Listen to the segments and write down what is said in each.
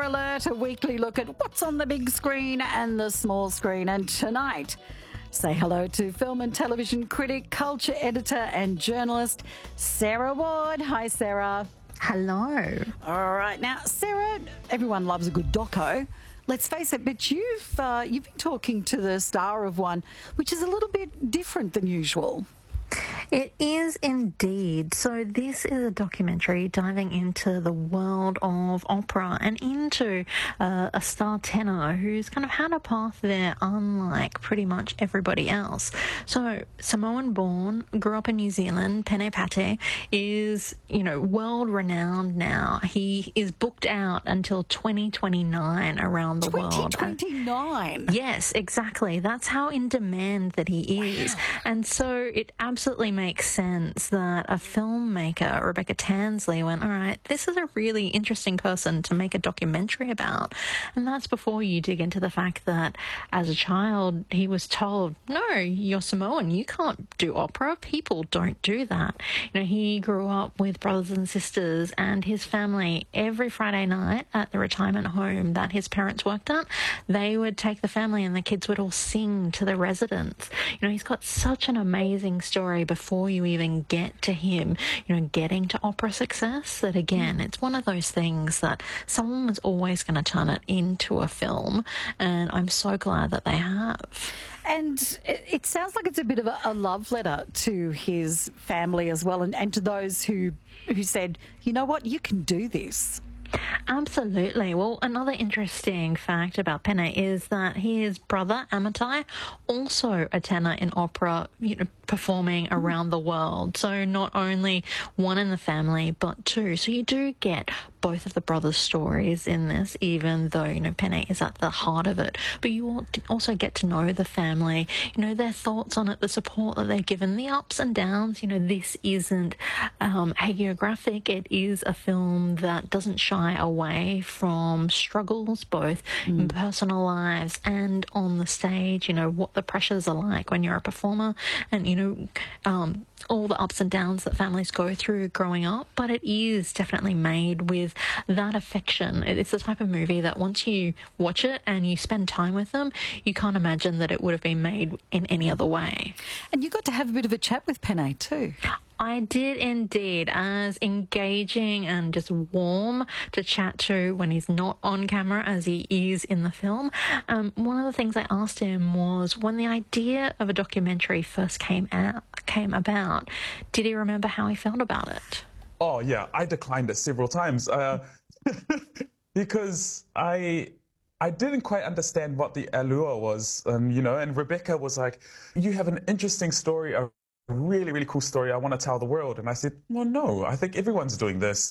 Alert, a weekly look at what's on the big screen and the small screen. And tonight, say hello to film and television critic, culture editor and journalist, Sarah Ward. Hi, Sarah. Hello. All right. Now, Sarah, everyone loves a good doco. Let's face it, but you've been talking to the star of one, which is a little bit different than usual. It is indeed. So this is a documentary diving into the world of opera and into a star tenor who's kind of had a path there unlike pretty much everybody else. So Samoan born, grew up in New Zealand, Pene Pate, is, world renowned now. He is booked out until 2029 around the world. 2029? Yes, exactly. That's how in demand that he is. Wow. And so it absolutely makes sense that a filmmaker, Rebecca Tansley, went, all right, this is a really interesting person to make a documentary about. And that's before you dig into the fact that as a child, he was told, no, you're Samoan, you can't do opera. People don't do that. He grew up with brothers and sisters, and his family, every Friday night at the retirement home that his parents worked at, they would take the family and the kids would all sing to the residents. He's got such an amazing story before you even get to him, getting to opera success, that again, it's one of those things that someone was always going to turn it into a film, and I'm so glad that they have. And it sounds like it's a bit of a love letter to his family as well, and to those who said, you know what, you can do this. Absolutely. Well, another interesting fact about Pene is that his brother, Amitai, also a tenor in opera, performing around the world. So not only one in the family, but two. So you do get both of the brothers' stories in this, even though, Pene is at the heart of it. But you also get to know the family, their thoughts on it, the support that they've given, the ups and downs. This isn't hagiographic. It is a film that doesn't shy away from struggles, both in personal lives and on the stage, what the pressures are like when you're a performer, and, all the ups and downs that families go through growing up. But it is definitely made with that affection. It's the type of movie that once you watch it and you spend time with them, you can't imagine that it would have been made in any other way. And you got to have a bit of a chat with Pene too. I did indeed. As engaging and just warm to chat to when he's not on camera as he is in the film. One of the things I asked him was, when the idea of a documentary first came about, did he remember how he felt about it? Oh, yeah, I declined it several times because I didn't quite understand what the allure was, and Rebecca was like, you have an interesting story, a really, really cool story I want to tell the world. And I said, well, no, I think everyone's doing this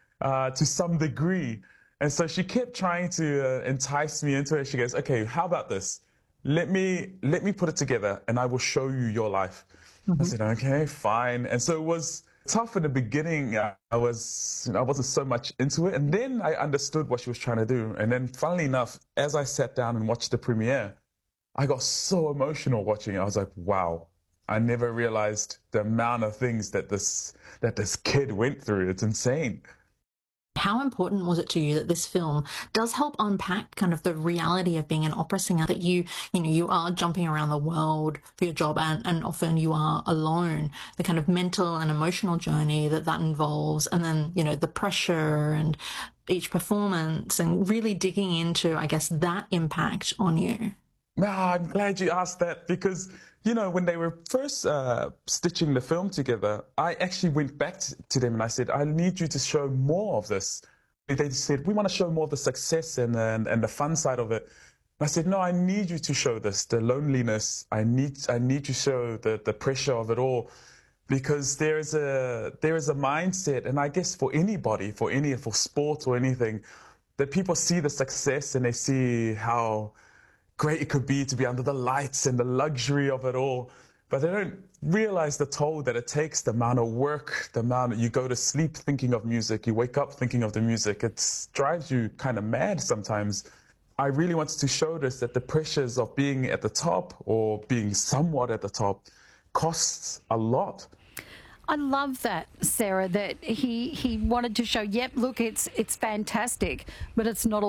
to some degree. And so she kept trying to entice me into it. She goes, okay, how about this? Let me put it together and I will show you your life. I said, okay, fine. And so it was tough in the beginning. I wasn't so much into it. And then I understood what she was trying to do. And then funnily enough, as I sat down and watched the premiere, I got so emotional watching it. I was like, wow. I never realized the amount of things that this kid went through. It's insane. How important was it to you that this film does help unpack kind of the reality of being an opera singer, that you are jumping around the world for your job, and often you are alone, the kind of mental and emotional journey that involves, and then, the pressure and each performance, and really digging into, I guess, that impact on you? I'm glad you asked that, because when they were first stitching the film together, I actually went back to them and I said, I need you to show more of this. They said, we want to show more of the success and the fun side of it. And I said, no, I need you to show this, the loneliness. I need to show the pressure of it all, because there is a mindset, and I guess for anybody, for sport or anything, that people see the success and they see how great it could be to be under the lights and the luxury of it all, but they don't realize the toll that it takes, the amount of work, the amount that you go to sleep thinking of music, you wake up thinking of the music. It drives you kind of mad sometimes. I really wanted to show this, that the pressures of being at the top or being somewhat at the top costs a lot. I love that, Sarah, that he wanted to show, yep, look, it's fantastic, but it's not all